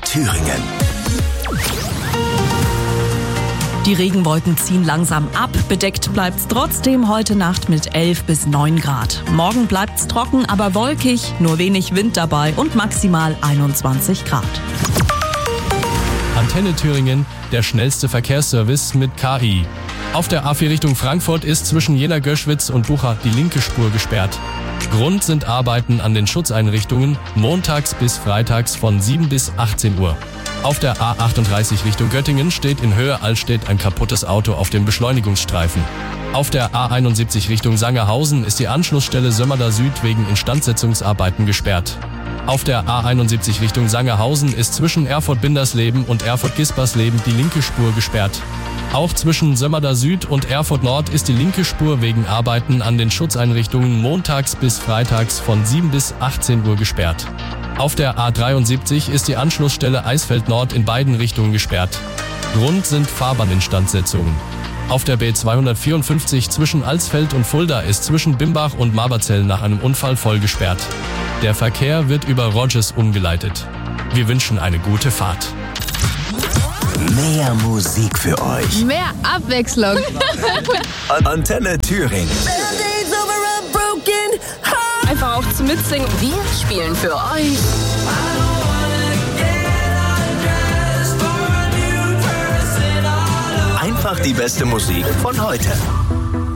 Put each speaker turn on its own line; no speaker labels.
Thüringen.
Die Regenwolken ziehen langsam ab. Bedeckt bleibt's trotzdem heute Nacht mit 11 bis 9 Grad. Morgen bleibt's trocken, aber wolkig, nur wenig Wind dabei und maximal 21 Grad.
Antenne Thüringen, der schnellste Verkehrsservice mit KI. Auf der A4 Richtung Frankfurt ist zwischen Jena-Göschwitz und Bucha die linke Spur gesperrt. Grund sind Arbeiten an den Schutzeinrichtungen, montags bis freitags von 7 bis 18 Uhr. Auf der A38 Richtung Göttingen steht in Höhe Altstedt ein kaputtes Auto auf dem Beschleunigungsstreifen. Auf der A71 Richtung Sangerhausen ist die Anschlussstelle Sömmerda Süd wegen Instandsetzungsarbeiten gesperrt. Auf der A71 Richtung Sangerhausen ist zwischen Erfurt-Bindersleben und Erfurt-Gispersleben die linke Spur gesperrt. Auch zwischen Sömmerda Süd und Erfurt Nord ist die linke Spur wegen Arbeiten an den Schutzeinrichtungen montags bis freitags von 7 bis 18 Uhr gesperrt. Auf der A73 ist die Anschlussstelle Eisfeld Nord in beiden Richtungen gesperrt. Grund sind Fahrbahninstandsetzungen. Auf der B254 zwischen Alsfeld und Fulda ist zwischen Bimbach und Maberzell nach einem Unfall voll gesperrt. Der Verkehr wird über Rogges umgeleitet. Wir wünschen eine gute Fahrt.
Mehr Musik für euch.
Mehr Abwechslung.
Antenne Thüringen.
Einfach auch zum Mitsingen. Wir spielen für euch.
Einfach die beste Musik von heute.